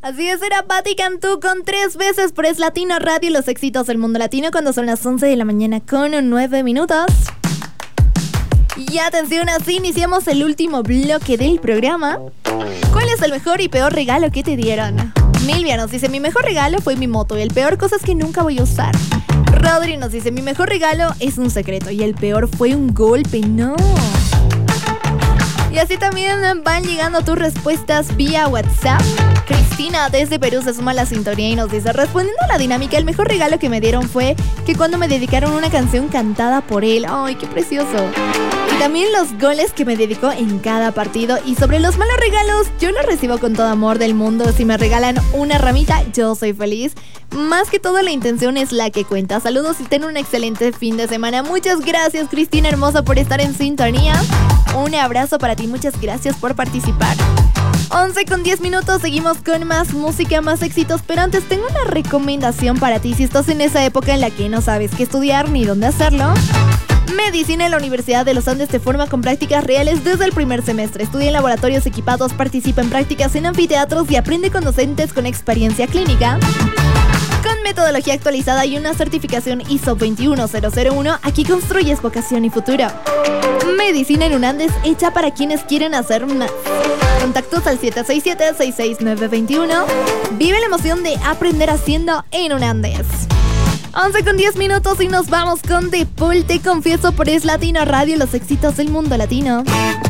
Así es, era Patti Cantú con 3 veces por Es Latino Radio, los éxitos del mundo latino, cuando son las 11 de la mañana con 9 minutos. Y atención, así iniciamos el último bloque del programa. ¿Cuál es el mejor y peor regalo que te dieron? Milvia nos dice, mi mejor regalo fue mi moto y el peor cosas que nunca voy a usar. Rodri nos dice, mi mejor regalo es un secreto y el peor fue un golpe. No. Y así también van llegando tus respuestas vía WhatsApp. Cristina desde Perú se suma a la sintonía y nos dice, respondiendo a la dinámica, el mejor regalo que me dieron fue que cuando me dedicaron una canción cantada por él. ¡Ay, qué precioso! Y también los goles que me dedicó en cada partido. Y sobre los malos regalos, yo los recibo con todo amor del mundo. Si me regalan una ramita, yo soy feliz. Más que todo, la intención es la que cuenta. Saludos y ten un excelente fin de semana. Muchas gracias, Cristina hermosa, por estar en sintonía. Un abrazo para ti, muchas gracias por participar. 11 con 10 minutos, seguimos con más música, más éxitos. Pero antes tengo una recomendación para ti. Si estás en esa época en la que no sabes qué estudiar ni dónde hacerlo, Medicina en la Universidad de los Andes te forma con prácticas reales desde el primer semestre. Estudia en laboratorios equipados, participa en prácticas en anfiteatros y aprende con docentes con experiencia clínica. Con metodología actualizada y una certificación ISO 21001, aquí construyes vocación y futuro. Medicina en UNANDES, hecha para quienes quieren hacer más. Contactos al 767-66921. Vive la emoción de aprender haciendo en UNANDES. 11 con 10 minutos y nos vamos con The Pool, te confieso por Es Latino Radio, los éxitos del mundo latino.